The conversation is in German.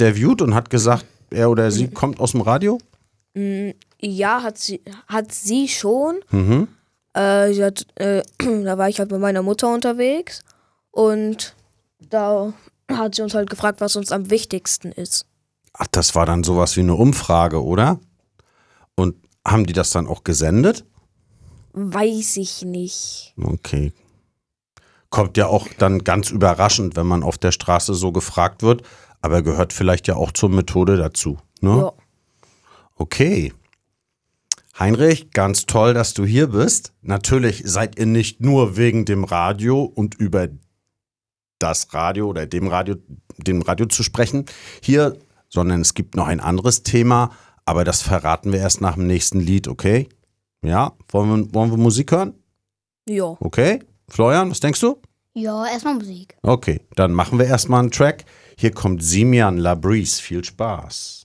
interviewt und hat gesagt, er oder sie kommt aus dem Radio? Ja, hat sie schon. Mhm. Da war ich halt mit meiner Mutter unterwegs und da hat sie uns halt gefragt, was uns am wichtigsten ist. Ach, das war dann sowas wie eine Umfrage, oder? Und haben die das dann auch gesendet? Weiß ich nicht. Okay. Kommt ja auch dann ganz überraschend, wenn man auf der Straße so gefragt wird, aber gehört vielleicht ja auch zur Methode dazu, ne? Ja. Okay. Heinrich, ganz toll, dass du hier bist. Natürlich seid ihr nicht nur wegen dem Radio und über das Radio oder dem Radio zu sprechen hier, sondern es gibt noch ein anderes Thema, aber das verraten wir erst nach dem nächsten Lied, okay? Ja, wollen wir Musik hören? Ja. Okay. Florian, was denkst du? Ja, erstmal Musik. Okay, dann machen wir erstmal einen Track. Hier kommt Simian Labrise. Viel Spaß.